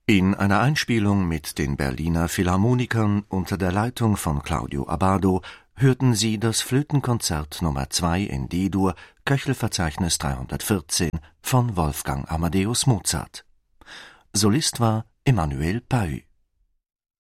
In einer Einspielung mit den Berliner Philharmonikern unter der Leitung von Claudio Abbado hörten Sie das Flötenkonzert Nummer 2 in D-Dur, Köchelverzeichnis 314 von Wolfgang Amadeus Mozart. Solist war Emmanuel Pahud.